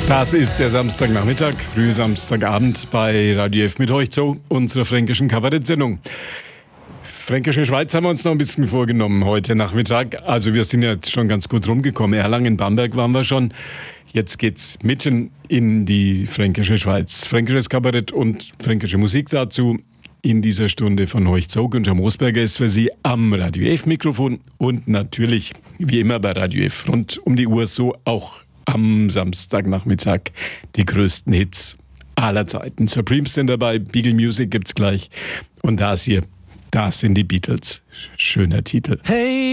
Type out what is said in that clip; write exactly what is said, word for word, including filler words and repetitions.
Das ist der Samstagnachmittag, früh Samstagabend bei Radio F mit euch zu unserer fränkischen Kabarett-Sendung. Fränkische Schweiz haben wir uns noch ein bisschen vorgenommen heute Nachmittag. Also wir sind ja schon ganz gut rumgekommen. Erlangen, Bamberg waren wir schon. Jetzt geht's mitten in die fränkische Schweiz. Fränkisches Kabarett und fränkische Musik dazu. In dieser Stunde von euch zu. Günther Moosberger ist für Sie am Radio F-Mikrofon und natürlich, wie immer bei Radio F, rund um die Uhr, so auch am Samstagnachmittag die größten Hits aller Zeiten. Supremes sind dabei, Beagle Music gibt's gleich und das hier, das sind die Beatles. Schöner Titel. Hey!